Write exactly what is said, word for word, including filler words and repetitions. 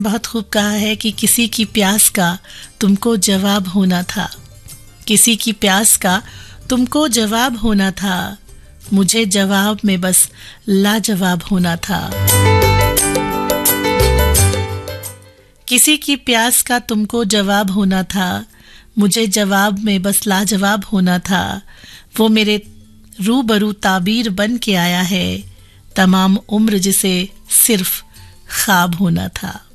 बहुत खूब कहा है कि किसी की प्यास का तुमको जवाब होना था, किसी की प्यास का तुमको जवाब होना था, मुझे जवाब में बस लाजवाब होना था। किसी की प्यास का तुमको जवाब होना था, मुझे जवाब में बस लाजवाब होना था। वो मेरे रूबरू ताबीर बन के आया है, तमाम उम्र जिसे सिर्फ ख्वाब होना था।